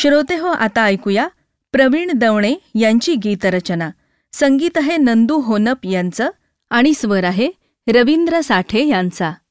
श्रोते हो, आता ऐकूया प्रवीण दवणे यांची गीतरचना. संगीत आहे नंदू होनप यांचं आणि स्वर आहे रवींद्र साठे यांचा.